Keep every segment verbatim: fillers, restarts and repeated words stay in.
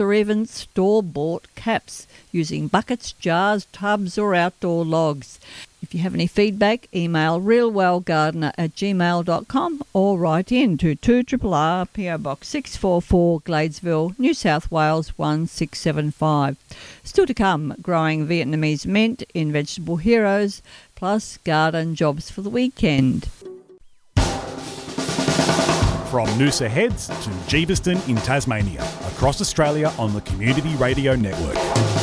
or even store-bought caps using buckets, jars, tubs or outdoor logs. If you have any feedback, email realwellgardener at gmail dot com or write in to two R R R P O Box six four four Gladesville, New South Wales one six seven five. Still to come, growing Vietnamese mint in Vegetable Heroes, plus garden jobs for the weekend. From Noosa Heads to Jeeveston in Tasmania, across Australia on the Community Radio Network.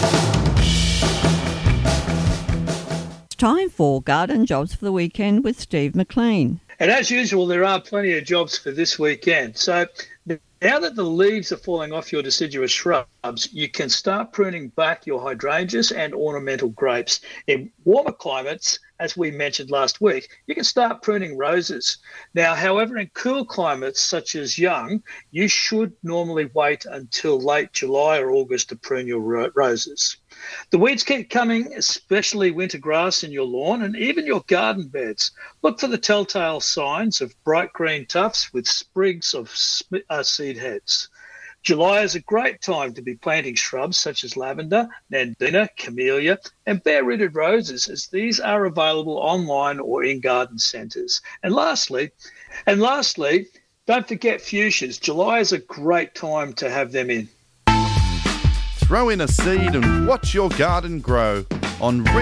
It's time for garden jobs for the weekend with Steve McLean. And as usual, there are plenty of jobs for this weekend. So now that the leaves are falling off your deciduous shrubs, you can start pruning back your hydrangeas and ornamental grapes. In warmer climates, as we mentioned last week, you can start pruning roses. Now, however, in cool climates such as Young, you should normally wait until late July or August to prune your ro- roses. The weeds keep coming, especially winter grass in your lawn and even your garden beds. Look for the telltale signs of bright green tufts with sprigs of sp- uh, seed heads. July is a great time to be planting shrubs such as lavender, nandina, camellia, and bare-rooted roses, as these are available online or in garden centres. And lastly, and lastly, don't forget fuchsias. July is a great time to have them in. Throw in a seed and watch your garden grow on